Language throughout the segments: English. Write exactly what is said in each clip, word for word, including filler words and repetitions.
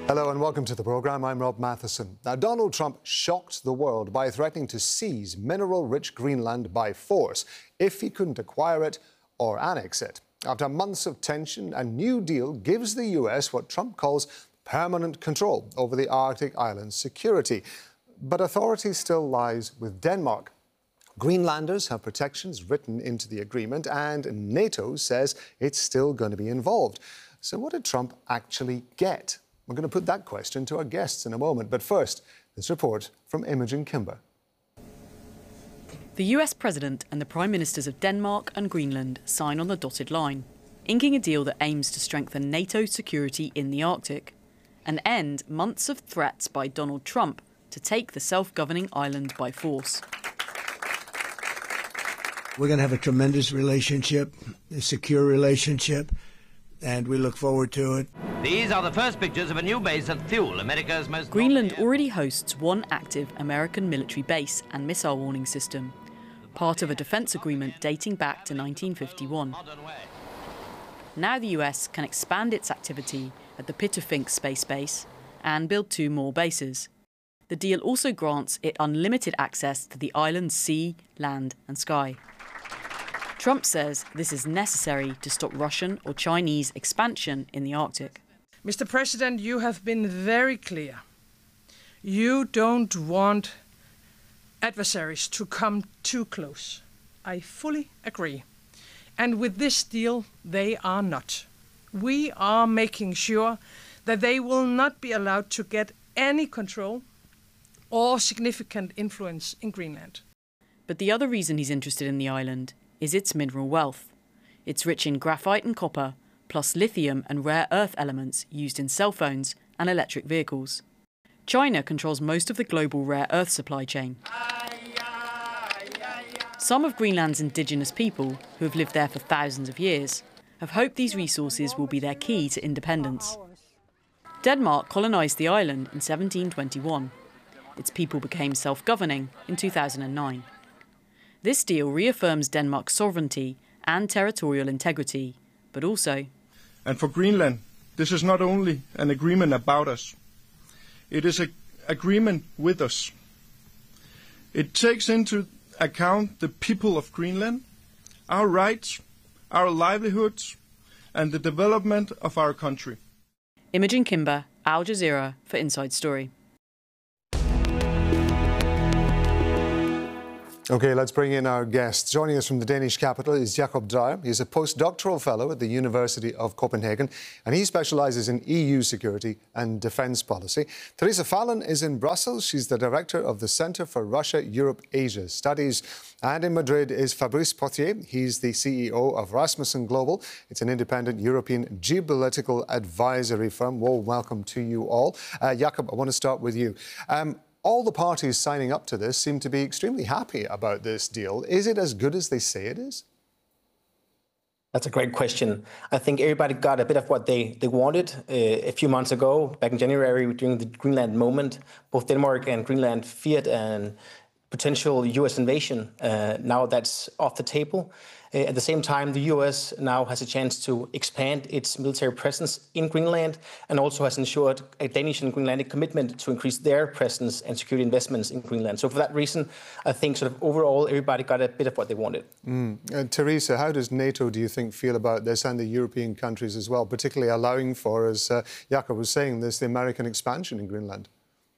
Hello and welcome to the programme. I'm Rob Matheson. Now, Donald Trump shocked the world by threatening to seize mineral-rich Greenland by force if he couldn't acquire it or annex it. After months of tension, a new deal gives the U S what Trump calls permanent control over the Arctic island's security. But authority still lies with Denmark. Greenlanders have protections written into the agreement, and NATO says it's still going to be involved. So what did Trump actually get? We're going to put that question to our guests in a moment. But first, this report from Imogen Kimber. The U S President and the Prime Ministers of Denmark and Greenland sign on the dotted line, inking a deal that aims to strengthen NATO's security in the Arctic and end months of threats by Donald Trump to take the self-governing island by force. We're going to have a tremendous relationship, a secure relationship, and we look forward to it. These are the first pictures of a new base at Thule, America's most... Greenland already hosts one active American military base and missile warning system, part of a defence agreement dating back to nineteen fifty-one. Now the U S can expand its activity at the Pitufink space base and build two more bases. The deal also grants it unlimited access to the island's sea, land and sky. Trump says this is necessary to stop Russian or Chinese expansion in the Arctic. Mister President, you have been very clear. You don't want adversaries to come too close. I fully agree. And with this deal, they are not. We are making sure that they will not be allowed to get any control or significant influence in Greenland. But the other reason he's interested in the island is its mineral wealth. It's rich in graphite and copper, plus lithium and rare earth elements used in cell phones and electric vehicles. China controls most of the global rare earth supply chain. Some of Greenland's indigenous people, who have lived there for thousands of years, have hoped these resources will be their key to independence. Denmark colonised the island in seventeen twenty-one. Its people became self-governing in two thousand nine. This deal reaffirms Denmark's sovereignty and territorial integrity, but also... And for Greenland, this is not only an agreement about us, it is an agreement with us. It takes into account the people of Greenland, our rights, our livelihoods, and the development of our country. Imogen Kimber, Al Jazeera for Inside Story. OK, let's bring in our guest. Joining us from the Danish capital is Jacob Dreyer. He's a postdoctoral fellow at the University of Copenhagen, and he specialises in E U security and defence policy. Theresa Fallon is in Brussels. She's the director of the Centre for Russia-Europe-Asia Studies. And in Madrid is Fabrice Pottier. He's the C E O of Rasmussen Global. It's an independent European geopolitical advisory firm. Well, welcome to you all. Uh, Jacob, I want to start with you. Um, All the parties signing up to this seem to be extremely happy about this deal. Is it as good as they say it is? That's a great question. I think everybody got a bit of what they, they wanted. Uh, a few months ago, back in January, during the Greenland moment, both Denmark and Greenland feared a potential U S invasion. Uh, now that's off the table. Uh, at the same time, the U S now has a chance to expand its military presence in Greenland and also has ensured a Danish and Greenlandic commitment to increase their presence and security investments in Greenland. So for that reason, I think sort of overall, everybody got a bit of what they wanted. Mm. Uh, Theresa, how does NATO, do you think, feel about this, and the European countries as well, particularly allowing for, as uh, Jakob was saying, this, the American expansion in Greenland?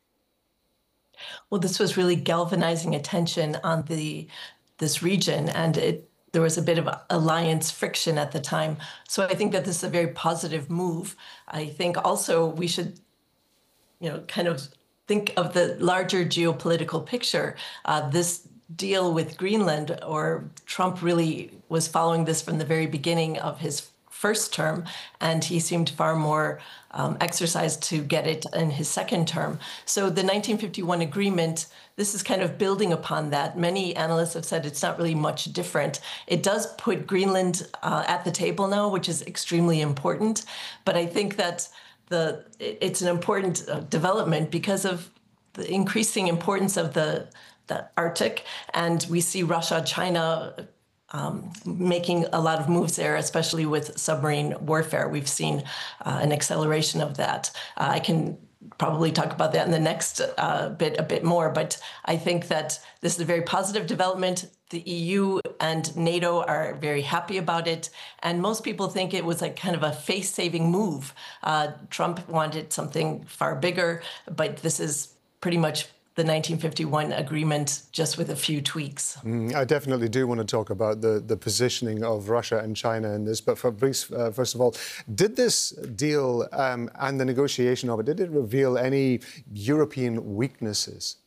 Well, this was really galvanizing attention on the this region, and it there was a bit of alliance friction at the time. So I think that this is a very positive move. I think also we should, you know, kind of think of the larger geopolitical picture. Uh, this deal with Greenland, or Trump really was following this from the very beginning of his first term, and he seemed far more um, exercised to get it in his second term. So the nineteen fifty-one agreement, this is kind of building upon that. Many analysts have said it's not really much different. It does put Greenland uh, at the table now, which is extremely important. But I think that the it's an important uh, development because of the increasing importance of the, the Arctic. And we see Russia, China um, making a lot of moves there, especially with submarine warfare. We've seen uh, an acceleration of that. Uh, I can probably talk about that in the next uh, bit a bit more, but I think that this is a very positive development. The E U and NATO are very happy about it, and most people think it was like kind of a face-saving move. Uh, Trump wanted something far bigger, but this is pretty much the nineteen fifty-one agreement, just with a few tweaks. Mm, I definitely do want to talk about the, the positioning of Russia and China in this. But Fabrice, uh, first of all, did this deal um, and the negotiation of it, did it reveal any European weaknesses?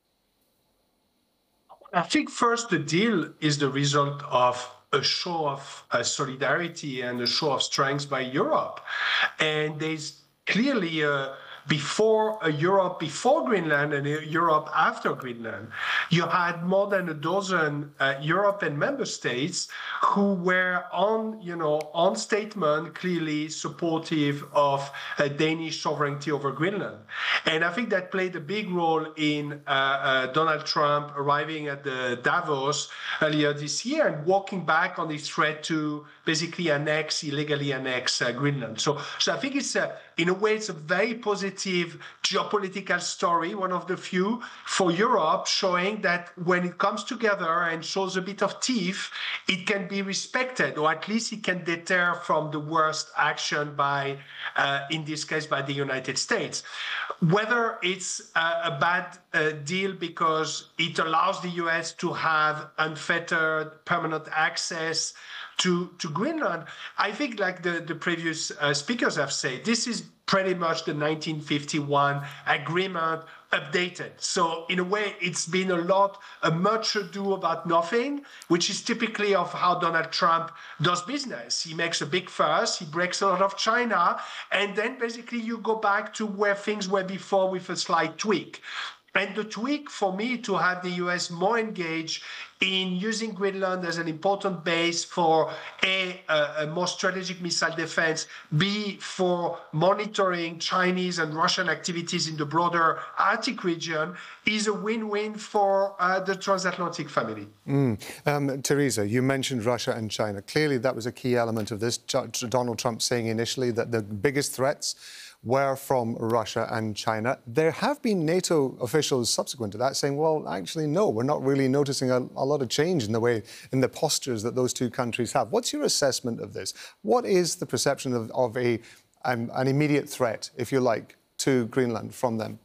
I think first the deal is the result of a show of uh, solidarity and a show of strength by Europe. And there's clearly a Before a Europe before Greenland and a Europe after Greenland, you had more than a dozen uh, European member states who were on, you know, on statement clearly supportive of uh, Danish sovereignty over Greenland. And I think that played a big role in uh, uh, Donald Trump arriving at the Davos earlier this year and walking back on his threat to basically annex, illegally annex uh, Greenland. So, so I think it's a, in a way, it's a very positive geopolitical story, one of the few for Europe, showing that when it comes together and shows a bit of teeth, it can be respected, or at least it can deter from the worst action by, uh, in this case, by the United States. Whether it's uh, a bad uh, deal because it allows the U S to have unfettered permanent access to, to Greenland, I think, like the, the previous uh, speakers have said, this is pretty much the nineteen fifty-one agreement updated. So in a way, it's been a lot, a much ado about nothing, which is typically of how Donald Trump does business. He makes a big fuss, he breaks a lot of China, and then basically you go back to where things were before with a slight tweak. And the tweak for me to have the U S more engaged in using Greenland as an important base for A, a, a more strategic missile defense, B, for monitoring Chinese and Russian activities in the broader Arctic region, is a win-win for uh, the transatlantic family. Mm. Um, Teresa, you mentioned Russia and China. Clearly, that was a key element of this. Ch- Donald Trump saying initially that the biggest threats were from Russia and China. There have been NATO officials subsequent to that saying, well, actually, no, we're not really noticing a, a lot of change in the way, in the postures that those two countries have. What's your assessment of this? What is the perception of, of a, um, an immediate threat, if you like, to Greenland from them?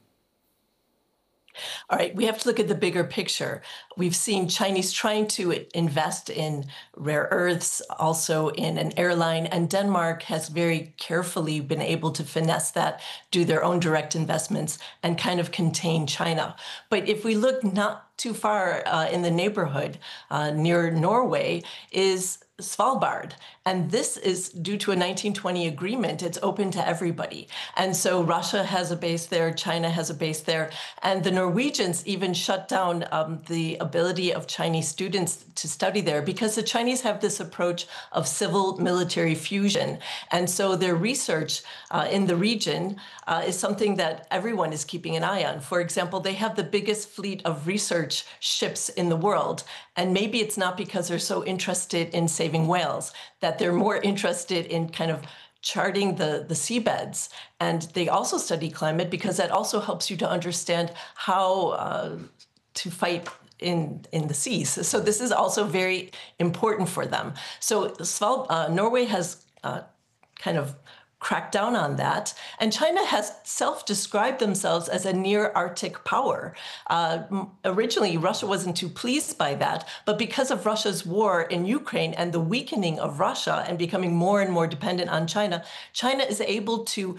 All right, we have to look at the bigger picture. We've seen Chinese trying to invest in rare earths, also in an airline, and Denmark has very carefully been able to finesse that, do their own direct investments, and kind of contain China. But if we look not too far uh, in the neighborhood, uh, near Norway, is Svalbard. And this is due to a nineteen twenty agreement. It's open to everybody. And so Russia has a base there, China has a base there, and the Norwegians even shut down um, the ability of Chinese students to study there because the Chinese have this approach of civil-military fusion. And so their research uh, in the region uh, is something that everyone is keeping an eye on. For example, they have the biggest fleet of research ships in the world. And maybe it's not because they're so interested in saving whales, that they're more interested in kind of charting the, the seabeds. And they also study climate because that also helps you to understand how uh, to fight in, in the seas. So this is also very important for them. So Sval- uh, Norway has uh, kind of crack down on that. And China has self-described themselves as a near-Arctic power. Uh, originally, Russia wasn't too pleased by that, but because of Russia's war in Ukraine and the weakening of Russia and becoming more and more dependent on China, China is able to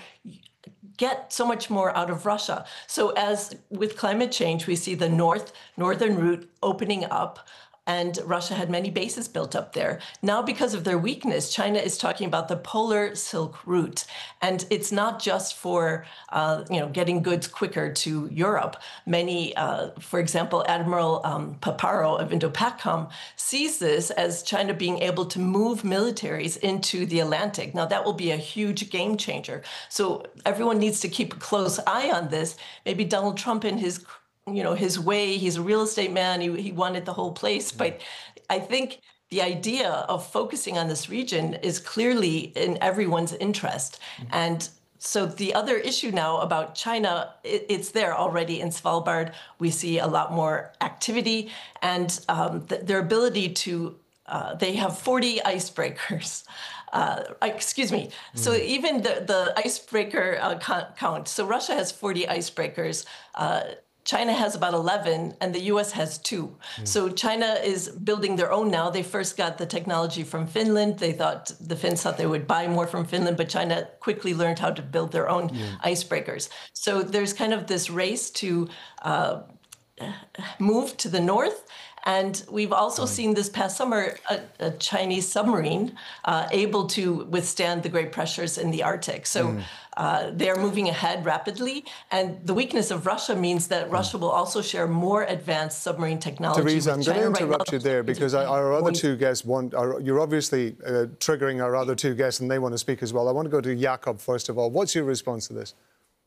get so much more out of Russia. So as with climate change, we see the north, northern route opening up, and Russia had many bases built up there. Now, because of their weakness, China is talking about the Polar Silk Route. And it's not just for, uh, you know, getting goods quicker to Europe. Many, uh, for example, Admiral um, Paparo of Indo-PACOM sees this as China being able to move militaries into the Atlantic. Now, that will be a huge game changer. So everyone needs to keep a close eye on this. Maybe Donald Trump in his you know, his way, he's a real estate man, he, he wanted the whole place. But I think the idea of focusing on this region is clearly in everyone's interest. Mm-hmm. And so the other issue now about China, it, it's there already in Svalbard. We see a lot more activity and um, th- their ability to, uh, they have forty icebreakers. Uh, excuse me. Mm. So even the, the icebreaker uh, count, so Russia has forty icebreakers. Uh, China has about eleven, and the U S has two. Mm. So China is building their own now. They first got the technology from Finland. They thought, the Finns thought they would buy more from Finland, but China quickly learned how to build their own yeah. icebreakers. So there's kind of this race to uh, move to the north. And we've also seen this past summer a, a Chinese submarine uh, able to withstand the great pressures in the Arctic. So mm. uh, they are moving ahead rapidly. And the weakness of Russia means that mm. Russia will also share more advanced submarine technology. Teresa, I'm China going to interrupt right you there because our other two guests want, are, you're obviously uh, triggering our other two guests and they want to speak as well. I want to go to Jakob first of all. What's your response to this?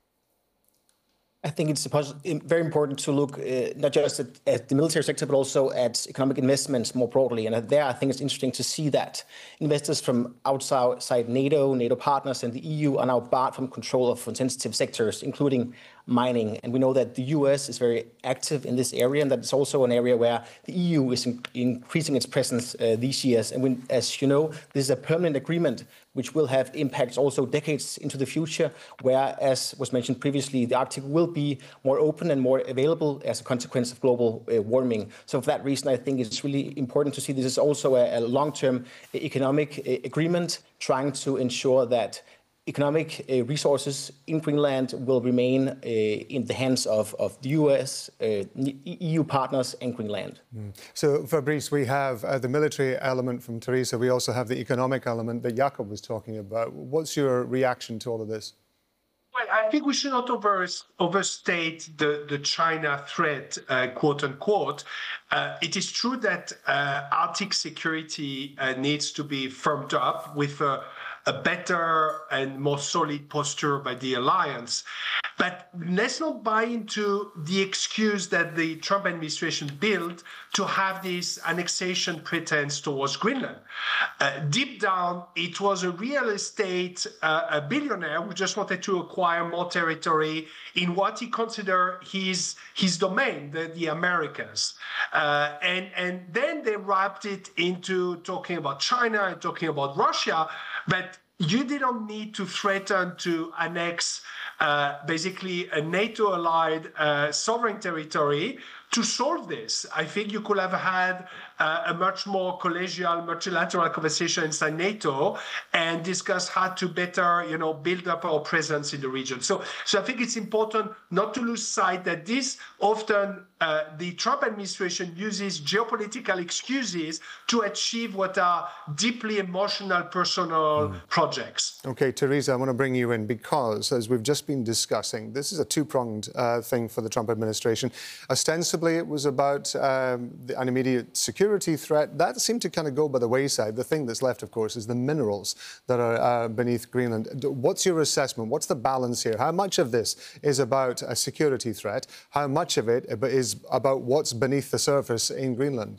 I think it's very important to look uh, not just at, at the military sector, but also at economic investments more broadly. And there, I think it's interesting to see that investors from outside NATO, NATO partners, and the E U are now barred from control of sensitive sectors, including mining. And we know that the U S is very active in this area, and that it's also an area where the E U is in, increasing its presence uh, these years. And when, as you know, this is a permanent agreement which will have impacts also decades into the future, where, as was mentioned previously, the Arctic will be more open and more available as a consequence of global uh, warming. So for that reason, I think it's really important to see this is also a, a long-term economic uh, agreement trying to ensure that economic uh, resources in Greenland will remain uh, in the hands of, of the U S, uh, E U partners, and Greenland. Mm. So, Fabrice, we have uh, the military element from Teresa. We also have the economic element that Jakob was talking about. What's your reaction to all of this? Well, I think we should not over, overstate the, the China threat, uh, quote unquote. Uh, it is true that uh, Arctic security uh, needs to be firmed up with a a better and more solid posture by the alliance. But let's not buy into the excuse that the Trump administration built to have this annexation pretense towards Greenland. Uh, deep down, it was a real estate uh, a billionaire who just wanted to acquire more territory in what he considered his, his domain, the, the Americas. Uh, and, and then they wrapped it into talking about China and talking about Russia, but you didn't need to threaten to annex uh, basically a NATO-allied uh, sovereign territory to solve this. I think you could have had uh, a much more collegial, multilateral conversation inside NATO and discuss how to better, you know, build up our presence in the region. So, so I think it's important not to lose sight that this often uh, the Trump administration uses geopolitical excuses to achieve what are deeply emotional, personal mm. projects. Okay, Teresa, I want to bring you in because, as we've just been discussing, this is a two-pronged uh, thing for the Trump administration. Ostensibly, it was about um, the, an immediate security threat. That seemed to kind of go by the wayside. The thing that's left, of course, is the minerals that are uh, beneath Greenland. What's your assessment? What's the balance here? How much of this is about a security threat? How much of it is about what's beneath the surface in Greenland?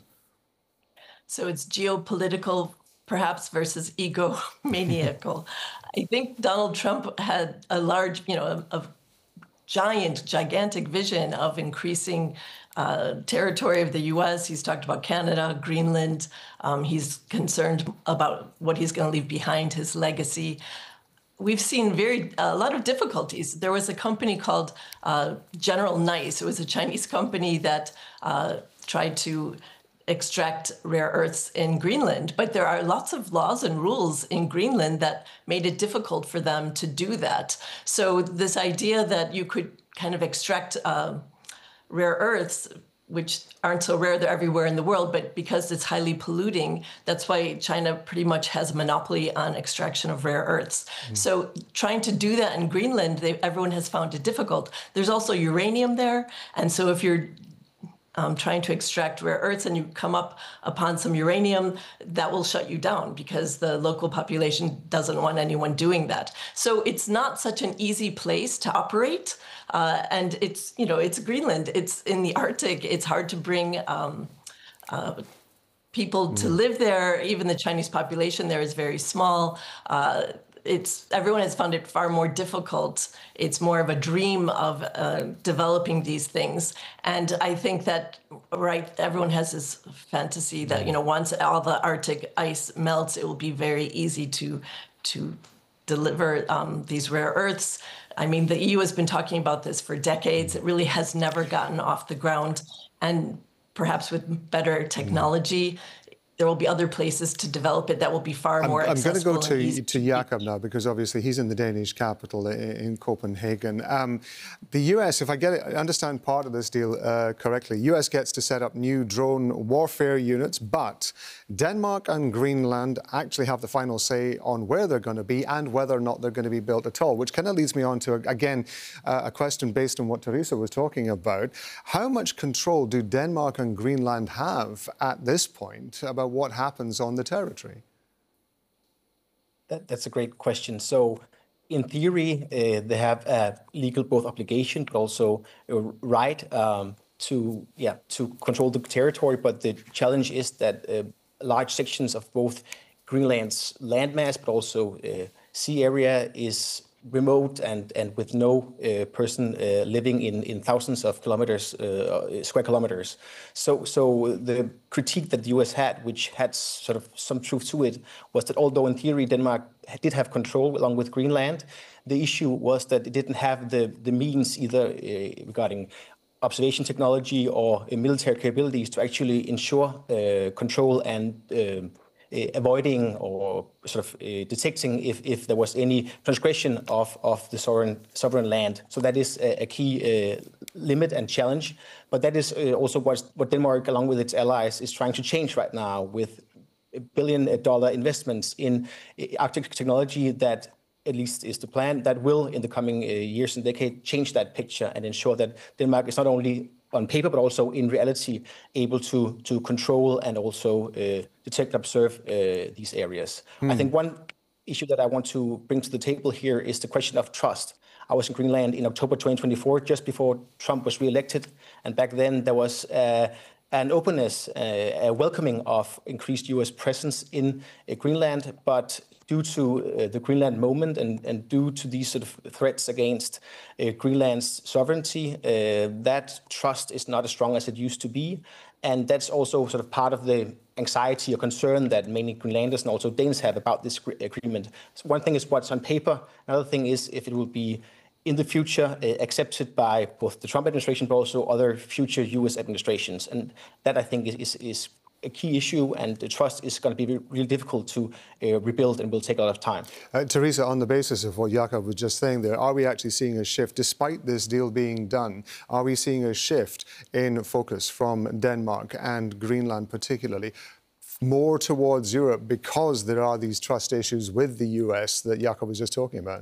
So it's geopolitical, perhaps, versus egomaniacal. I think Donald Trump had a large, you know, a, a giant, gigantic vision of increasing uh, territory of the U S. He's talked about Canada, Greenland. Um, he's concerned about what he's going to leave behind, his legacy. We've seen very a lot of difficulties. There was a company called uh, General Nice. It was a Chinese company that uh, tried to extract rare earths in Greenland, but there are lots of laws and rules in Greenland that made it difficult for them to do that. So this idea that you could kind of extract uh, rare earths, which aren't so rare, they're everywhere in the world, but because it's highly polluting, that's why China pretty much has a monopoly on extraction of rare earths. Mm. So trying to do that in Greenland, they, everyone has found it difficult. There's also uranium there, and so if you're Um, trying to extract rare earths and you come up upon some uranium, that will shut you down because the local population doesn't want anyone doing that. So it's not such an easy place to operate. Uh, and it's, you know, it's Greenland, it's in the Arctic. It's hard to bring um, uh, people to live there. Even the Chinese population there is very small. Uh, it's everyone has found it far more difficult. It's more of a dream of uh, developing these things. And I think that, right, everyone has this fantasy that, you know, once all the Arctic ice melts, it will be very easy to to deliver um, these rare earths. I mean, the E U has been talking about this for decades. It really has never gotten off the ground. And perhaps with better technology, there will be other places to develop it that will be far I'm, more I'm accessible. I'm going to go to, to Jakob now, because obviously he's in the Danish capital in Copenhagen. Um, the U S, if I get it, I understand part of this deal uh, correctly, U S gets to set up new drone warfare units, but Denmark and Greenland actually have the final say on where they're going to be and whether or not they're going to be built at all, which kind of leads me on to, again, uh, a question based on what Teresa was talking about. How much control do Denmark and Greenland have at this point about what happens on the territory? That, that's a great question. So, in theory, uh, they have a legal both obligation but also a right um, to yeah to control the territory. But the challenge is that uh, large sections of both Greenland's landmass but also uh, sea area is remote and, and with no uh, person uh, living in, in thousands of kilometers, uh, square kilometers. So, so the critique that the U S had, which had sort of some truth to it, was that although in theory Denmark did have control along with Greenland, the issue was that it didn't have the, the means either uh, regarding observation technology or uh, military capabilities to actually ensure uh, control and uh, Uh, avoiding or sort of uh, detecting if, if there was any transgression of, of the sovereign sovereign land. So that is a, a key uh, limit and challenge. But that is uh, also what, what Denmark, along with its allies, is trying to change right now with billion dollar investments in Arctic technology that, at least is the plan, that will in the coming uh, years and decade change that picture and ensure that Denmark is not only on paper, but also in reality, able to to control and also uh, detect and observe uh, these areas. Mm. I think one issue that I want to bring to the table here is the question of trust. I was in Greenland in October twenty twenty-four, just before Trump was re-elected, and back then there was uh, an openness, uh, a welcoming of increased U S presence in uh, Greenland, but due to uh, the Greenland moment and, and due to these sort of threats against uh, Greenland's sovereignty, uh, that trust is not as strong as it used to be. And that's also sort of part of the anxiety or concern that many Greenlanders and also Danes have about this agreement. So one thing is what's on paper. Another thing is if it will be in the future uh, accepted by both the Trump administration but also other future U S administrations. And that, I think, is, is, is a key issue, and the trust is going to be really difficult to uh, rebuild and will take a lot of time. Uh, Teresa, on the basis of what Jakob was just saying there, are we actually seeing a shift, despite this deal being done, are we seeing a shift in focus from Denmark and Greenland particularly, more towards Europe because there are these trust issues with the U S that Jakob was just talking about?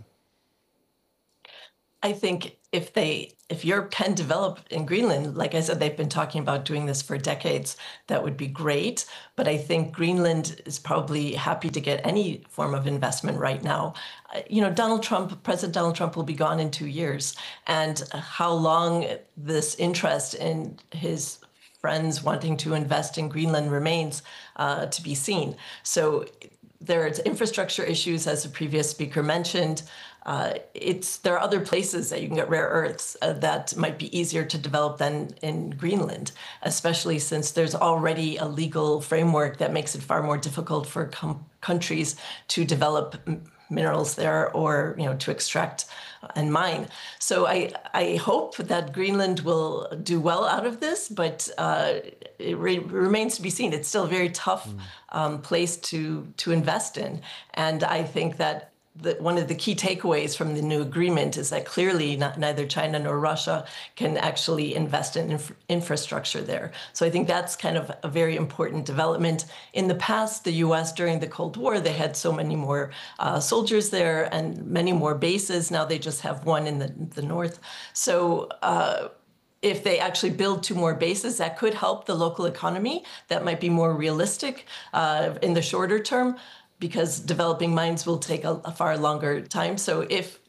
I think if they, if Europe can develop in Greenland, like I said, they've been talking about doing this for decades, that would be great. But I think Greenland is probably happy to get any form of investment right now. Uh, you know, Donald Trump, President Donald Trump will be gone in two years. And how long this interest in his friends wanting to invest in Greenland remains uh, to be seen. So there's infrastructure issues, as the previous speaker mentioned. Uh, it's there are other places that you can get rare earths uh, that might be easier to develop than in Greenland, especially since there's already a legal framework that makes it far more difficult for com- countries to develop m- minerals there or, you know, to extract and mine. So I I hope that Greenland will do well out of this, but uh, it re- remains to be seen. It's still a very tough mm. um, place to to invest in, and I think that The, one of the key takeaways from the new agreement is that clearly not, neither China nor Russia can actually invest in inf- infrastructure there. So I think that's kind of a very important development. In the past, the U S during the Cold War, they had so many more uh, soldiers there and many more bases. Now they just have one in the, the north. So uh, if they actually build two more bases, that could help the local economy. That might be more realistic uh, in the shorter term, because developing mines will take a, a far longer time. So if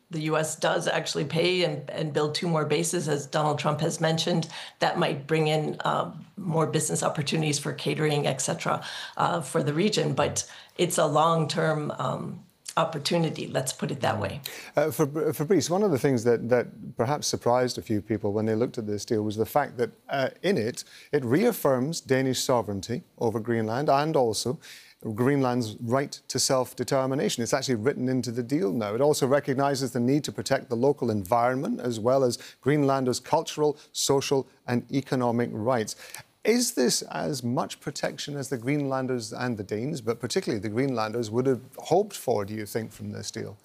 the U S does actually pay and, and build two more bases, as Donald Trump has mentioned, that might bring in uh, more business opportunities for catering, et cetera, uh, for the region. But it's a long-term um, opportunity, let's put it that way. Uh, Fabrice, one of the things that, that perhaps surprised a few people when they looked at this deal was the fact that uh, in it, it reaffirms Danish sovereignty over Greenland and also Greenland's right to self-determination. It's actually written into the deal now. It also recognises the need to protect the local environment as well as Greenlanders' cultural, social and economic rights. Is this as much protection as the Greenlanders and the Danes, but particularly the Greenlanders, would have hoped for, do you think, from this deal?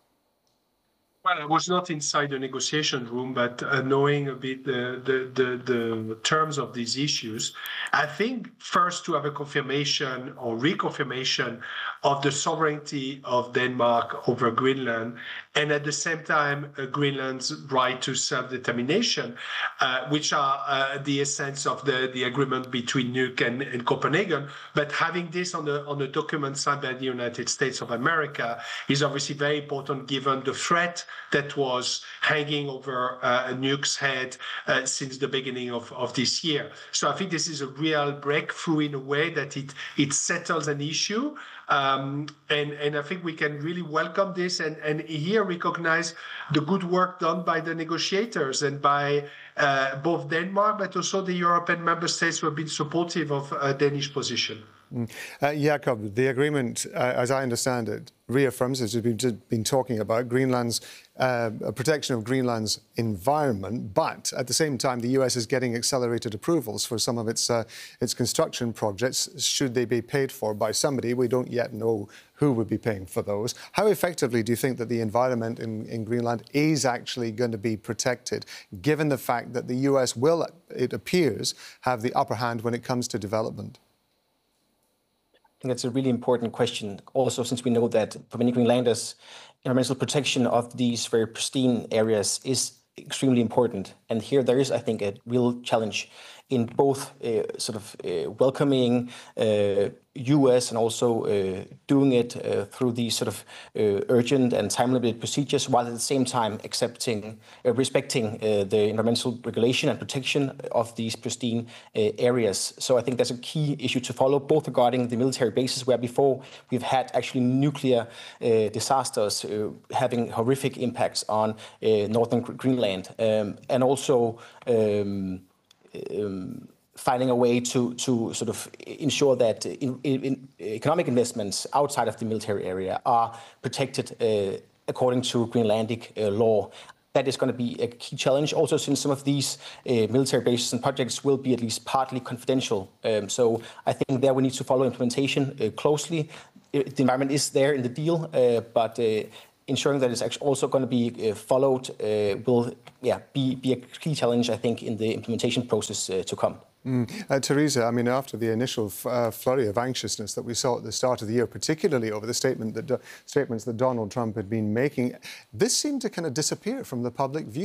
Well, I was not inside the negotiation room, but uh, knowing a bit the, the, the, the terms of these issues, I think first to have a confirmation or reconfirmation of the sovereignty of Denmark over Greenland, and at the same time, uh, Greenland's right to self-determination, uh, which are uh, the essence of the, the agreement between Nuuk and, and Copenhagen. But having this on the, on the document signed by the United States of America is obviously very important given the threat that was hanging over uh, Nuuk's head uh, since the beginning of, of this year. So I think this is a real breakthrough in a way that it, it settles an issue. Um, and, and I think we can really welcome this and, and here recognize the good work done by the negotiators and by uh, both Denmark, but also the European member states who have been supportive of a Danish position. Mm. Uh, Jakob, the agreement, uh, as I understand it, reaffirms, as we've just been talking about, Greenland's uh, protection of Greenland's environment, but at the same time, the U S is getting accelerated approvals for some of its uh, its construction projects. Should they be paid for by somebody, we don't yet know who would be paying for those. How effectively do you think that the environment in, in Greenland is actually going to be protected, given the fact that the U S will, it appears, have the upper hand when it comes to development? I think that's a really important question. Also, since we know that for many Greenlanders, environmental protection of these very pristine areas is extremely important. And here there is, I think, a real challenge in both uh, sort of uh, welcoming uh, U S and also uh, doing it uh, through these sort of uh, urgent and time-limited procedures, while at the same time accepting, uh, respecting uh, the environmental regulation and protection of these pristine uh, areas. So I think that's a key issue to follow, both regarding the military bases, where before we've had actually nuclear uh, disasters uh, having horrific impacts on uh, northern Greenland, um, and also um, um, finding a way to, to sort of ensure that in, in economic investments outside of the military area are protected uh, according to Greenlandic uh, law. That is going to be a key challenge, also since some of these uh, military bases and projects will be at least partly confidential. Um, so I think there we need to follow implementation uh, closely. The environment is there in the deal, uh, but uh, ensuring that it's actually also going to be uh, followed uh, will yeah, be, be a key challenge, I think, in the implementation process uh, to come. Mm. Uh, Teresa, I mean, after the initial f uh, flurry of anxiousness that we saw at the start of the year, particularly over the statement that statements that Donald Trump had been making, this seemed to kind of disappear from the public view.